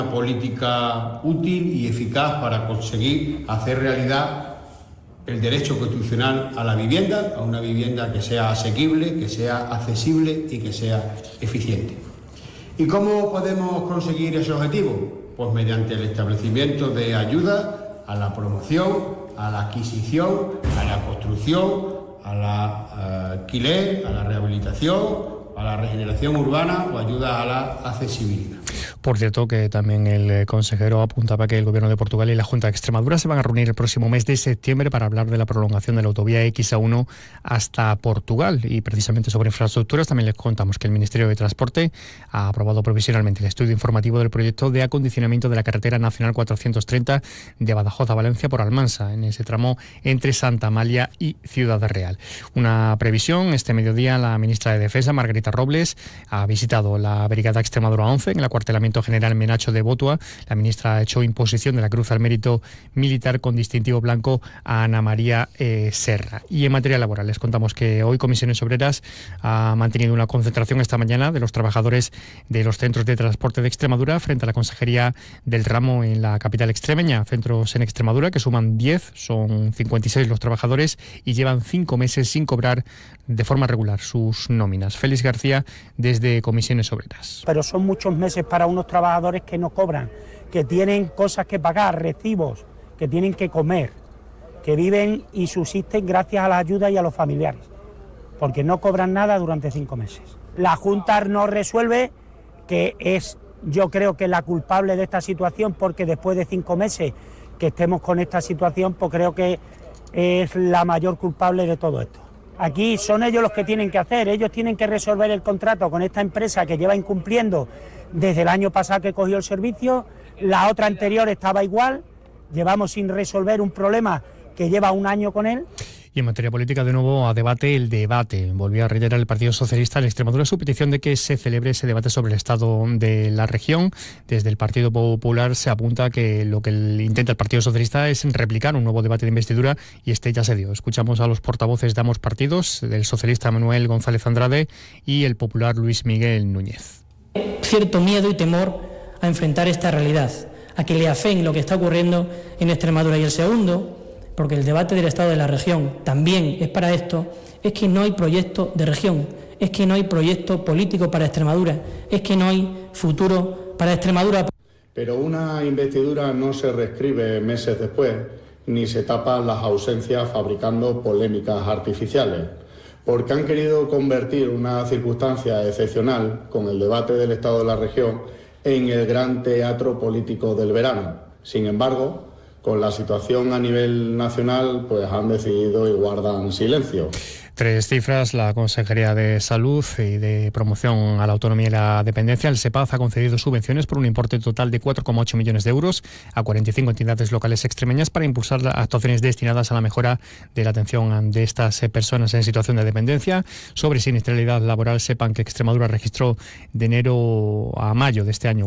Una política útil y eficaz para conseguir hacer realidad el derecho constitucional a la vivienda, a una vivienda que sea asequible, que sea accesible y que sea eficiente. ¿Y cómo podemos conseguir ese objetivo? Pues mediante el establecimiento de ayudas a la promoción, a la adquisición, a la construcción, a la alquiler, a la rehabilitación, a la regeneración urbana o ayuda a la accesibilidad. Por cierto, que también el consejero apuntaba que el Gobierno de Portugal y la Junta de Extremadura se van a reunir el próximo mes de septiembre para hablar de la prolongación de la autovía XA1 hasta Portugal. Y precisamente sobre infraestructuras también les contamos que el Ministerio de Transporte ha aprobado provisionalmente el estudio informativo del proyecto de acondicionamiento de la carretera nacional 430 de Badajoz a Valencia por Almansa, en ese tramo entre Santa Amalia y Ciudad Real. Una previsión: este mediodía la ministra de Defensa, Margarita Robles, ha visitado la Brigada Extremadura 11 en el acuartelamiento general Menacho de Botua. La ministra ha hecho imposición de la Cruz al Mérito Militar con distintivo blanco a Ana María Serra. Y en materia laboral les contamos que hoy Comisiones Obreras ha mantenido una concentración esta mañana de los trabajadores de los centros de transporte de Extremadura frente a la Consejería del Ramo en la capital extremeña. Centros en Extremadura que suman 10, son 56 los trabajadores y llevan 5 meses sin cobrar de forma regular sus nóminas. Félix García, desde Comisiones Obreras. Pero son muchos meses para unos trabajadores que no cobran, que tienen cosas que pagar, recibos, que tienen que comer, que viven y subsisten gracias a la ayuda y a los familiares, porque no cobran nada durante 5 meses. La Junta no resuelve, que es, yo creo que la culpable de esta situación, porque después de 5 meses que estemos con esta situación, pues creo que es la mayor culpable de todo esto. Aquí son ellos los que tienen que hacer, ellos tienen que resolver el contrato con esta empresa que lleva incumpliendo desde el año pasado que cogió el servicio. La otra anterior estaba igual, llevamos sin resolver un problema que lleva 1 año con él. Y en materia política, de nuevo a debate el debate. Volvió a reiterar el Partido Socialista en Extremadura su petición de que se celebre ese debate sobre el estado de la región. Desde el Partido Popular se apunta que lo que intenta el Partido Socialista es replicar un nuevo debate de investidura y este ya se dio. Escuchamos a los portavoces de ambos partidos, del socialista Manuel González Andrade y el popular Luis Miguel Núñez. Cierto miedo y temor a enfrentar esta realidad, a que le afeen lo que está ocurriendo en Extremadura. Y el segundo, porque el debate del estado de la región también es para esto, es que no hay proyecto de región, es que no hay proyecto político para Extremadura, es que no hay futuro para Extremadura. Pero una investidura no se reescribe meses después, ni se tapan las ausencias fabricando polémicas artificiales, porque han querido convertir una circunstancia excepcional, con el debate del estado de la región, en el gran teatro político del verano. Sin embargo, con la situación a nivel nacional, pues han decidido y guardan silencio. 3 cifras: la Consejería de Salud y de Promoción a la Autonomía y la Dependencia, el SEPAZ, ha concedido subvenciones por un importe total de 4,8 millones de euros a 45 entidades locales extremeñas para impulsar actuaciones destinadas a la mejora de la atención de estas personas en situación de dependencia. Sobre siniestralidad laboral, sepan que Extremadura registró de enero a mayo de este año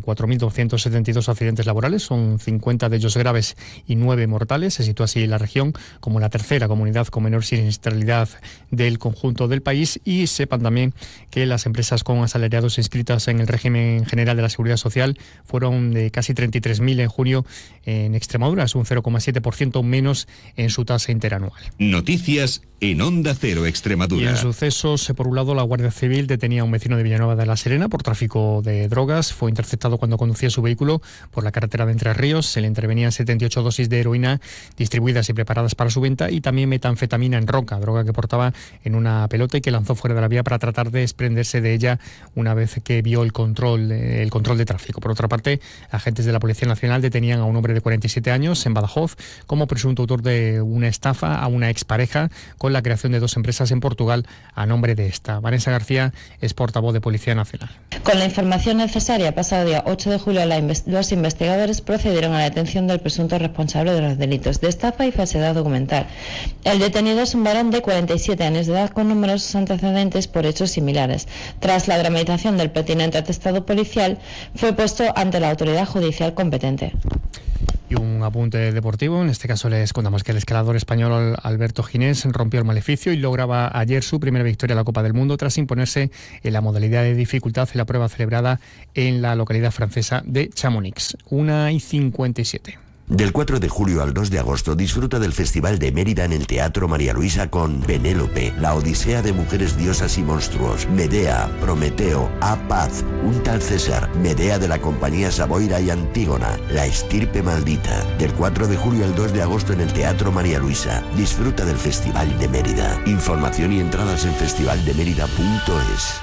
4.272 accidentes laborales, son 50 de ellos graves y 9 mortales. Se sitúa así la región como la tercera comunidad con menor siniestralidad del conjunto del país. Y sepan también que las empresas con asalariados inscritas en el régimen general de la Seguridad Social fueron de casi 33.000 en junio en Extremadura, es un 0,7% menos en su tasa interanual. Noticias en Onda Cero Extremadura. Y en sucesos, por un lado, la Guardia Civil detenía a un vecino de Villanueva de la Serena por tráfico de drogas. Fue interceptado cuando conducía su vehículo por la carretera de Entre Ríos. Se le intervenían 78 dosis de heroína distribuidas y preparadas para su venta, y también metanfetamina en roca, droga que portaba en una pelota y que lanzó fuera de la vía para tratar de desprenderse de ella una vez que vio el control de tráfico. Por otra parte, agentes de la Policía Nacional detenían a un hombre de 47 años en Badajoz como presunto autor de una estafa a una expareja con la creación de 2 empresas en Portugal a nombre de esta. Vanessa García es portavoz de Policía Nacional. Con la información necesaria, pasado día 8 de julio, los investigadores procedieron a la detención del presunto responsable de los delitos de estafa y falsedad documental. El detenido es un varón de 47 años de edad con numerosos antecedentes por hechos similares. Tras la tramitación del pertinente atestado policial, fue puesto ante la autoridad judicial competente. Y un apunte deportivo, en este caso les contamos que el escalador español Alberto Ginés rompió el maleficio y lograba ayer su primera victoria en la Copa del Mundo tras imponerse en la modalidad de dificultad en la prueba celebrada en la localidad francesa de Chamonix. 1:57. Del 4 de julio al 2 de agosto disfruta del Festival de Mérida en el Teatro María Luisa con Penélope, la odisea de mujeres diosas y monstruos, Medea, Prometeo, Apaz, un tal César, Medea de la compañía Saboira y Antígona, la estirpe maldita. Del 4 de julio al 2 de agosto en el Teatro María Luisa. Disfruta del Festival de Mérida. Información y entradas en festivaldemerida.es.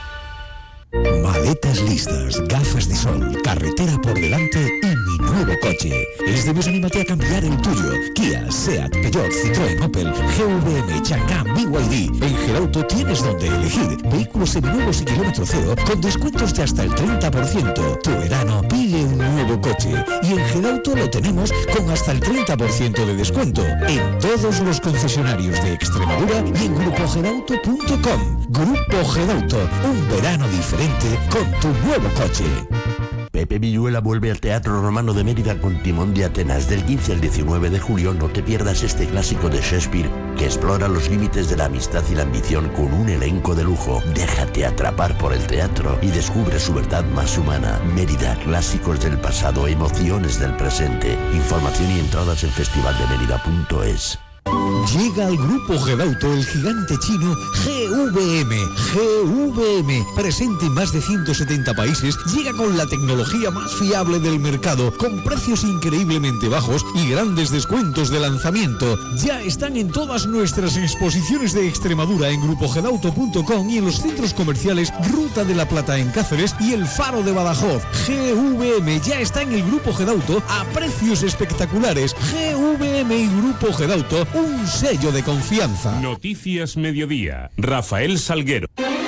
Maletas listas, gafas de sol, carretera por delante y mi nuevo coche. ¿Eres de Bus? Anímate a cambiar el tuyo. Kia, Seat, Peugeot, Citroën, Opel, GVM, Chang'an, BYD. En Gelauto tienes donde elegir. Vehículos seminuevos y kilómetro cero con descuentos de hasta el 30%. Tu verano pide un nuevo coche. Y en Gelauto lo tenemos con hasta el 30% de descuento. En todos los concesionarios de Extremadura y en grupogelauto.com. Grupo Gelauto, un verano diferente con tu nuevo coche. Pepe Villuela vuelve al Teatro Romano de Mérida con Timón de Atenas. Del 15 al 19 de julio no te pierdas este clásico de Shakespeare que explora los límites de la amistad y la ambición con un elenco de lujo. Déjate atrapar por el teatro y descubre su verdad más humana. Mérida, clásicos del pasado, emociones del presente. Información y entradas en festivaldemerida.es. Llega al Grupo Gelauto el gigante chino GVM. Presente en más de 170 países, llega con la tecnología más fiable del mercado, con precios increíblemente bajos y grandes descuentos de lanzamiento. Ya están en todas nuestras exposiciones de Extremadura en grupogelauto.com y en los centros comerciales Ruta de la Plata en Cáceres y El Faro de Badajoz. GVM ya está en el Grupo Gelauto a precios espectaculares. GVM y Grupo Gelauto, un sello de confianza. Noticias Mediodía. Rafael Salguero.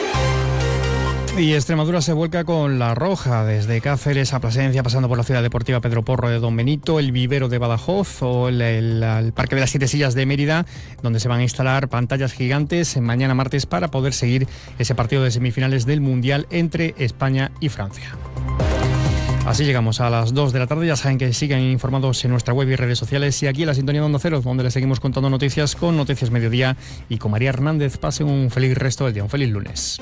Y Extremadura se vuelca con La Roja, desde Cáceres a Plasencia, pasando por la ciudad deportiva Pedro Porro de Don Benito, el Vivero de Badajoz o el Parque de las Siete Sillas de Mérida, donde se van a instalar pantallas gigantes mañana martes para poder seguir ese partido de semifinales del Mundial entre España y Francia. Así llegamos a las 2 de la tarde. Ya saben que sigan informados en nuestra web y redes sociales y aquí en la sintonía de Onda Cero, donde les seguimos contando noticias con Noticias Mediodía y con María Hernández. Pasen un feliz resto del día, un feliz lunes.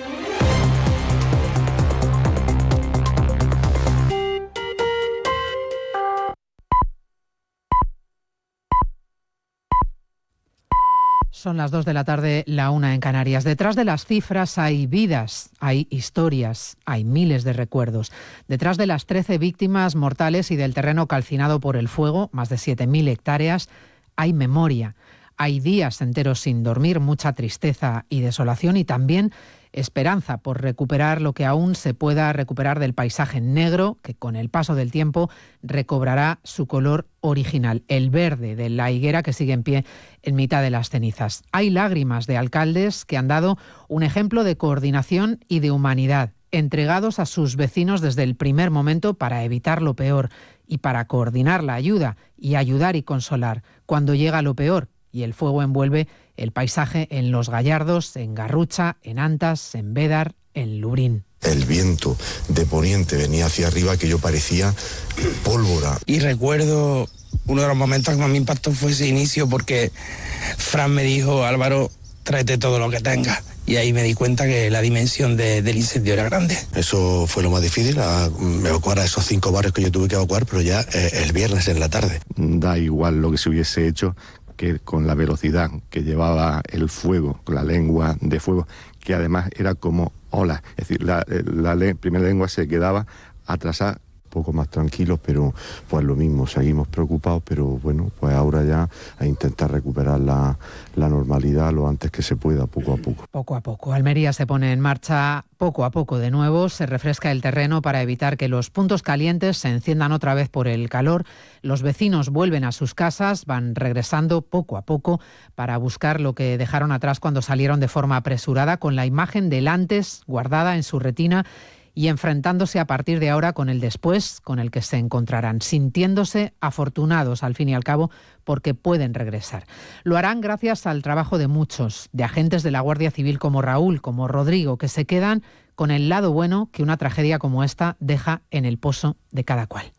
Son las 2 de la tarde, la 1 en Canarias. Detrás de las cifras hay vidas, hay historias, hay miles de recuerdos. Detrás de las 13 víctimas mortales y del terreno calcinado por el fuego, más de 7.000 hectáreas, hay memoria. Hay días enteros sin dormir, mucha tristeza y desolación y también esperanza por recuperar lo que aún se pueda recuperar del paisaje negro que con el paso del tiempo recobrará su color original, el verde de la higuera que sigue en pie en mitad de las cenizas. Hay lágrimas de alcaldes que han dado un ejemplo de coordinación y de humanidad, entregados a sus vecinos desde el primer momento para evitar lo peor y para coordinar la ayuda y ayudar y consolar cuando llega lo peor y el fuego envuelve el paisaje en Los Gallardos, en Garrucha, en Antas, en Bédar, en Lurín. El viento de poniente venía hacia arriba que yo parecía pólvora. Y recuerdo uno de los momentos que más me impactó fue ese inicio porque Fran me dijo, Álvaro, tráete todo lo que tengas. Y ahí me di cuenta que la dimensión del incendio era grande. Eso fue lo más difícil, evacuar a esos 5 barrios que yo tuve que evacuar, pero ya el viernes en la tarde. Da igual lo que se hubiese hecho, que con la velocidad que llevaba el fuego, con la lengua de fuego, que además era como olas. Es decir, la primera lengua se quedaba atrasada. Poco más tranquilos, pero pues lo mismo, seguimos preocupados, pero bueno, pues ahora ya a intentar recuperar la normalidad lo antes que se pueda, poco a poco. Poco a poco. Almería se pone en marcha poco a poco de nuevo, se refresca el terreno para evitar que los puntos calientes se enciendan otra vez por el calor. Los vecinos vuelven a sus casas, van regresando poco a poco para buscar lo que dejaron atrás cuando salieron de forma apresurada, con la imagen del antes guardada en su retina y enfrentándose a partir de ahora con el después, con el que se encontrarán, sintiéndose afortunados al fin y al cabo porque pueden regresar. Lo harán gracias al trabajo de muchos, de agentes de la Guardia Civil como Raúl, como Rodrigo, que se quedan con el lado bueno que una tragedia como esta deja en el pozo de cada cual.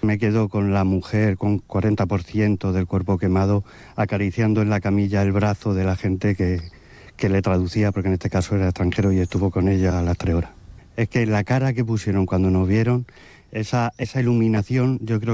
Me quedo con la mujer con 40% del cuerpo quemado, acariciando en la camilla el brazo de la gente que le traducía, porque en este caso era extranjero y estuvo con ella a las 3 horas. Es que la cara que pusieron cuando nos vieron, esa iluminación, yo creo